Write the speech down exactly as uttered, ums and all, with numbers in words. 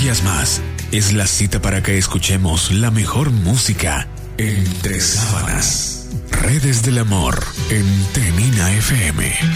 días más es la cita para que escuchemos la mejor música entre sábanas. Redes del Amor en Tenina F M.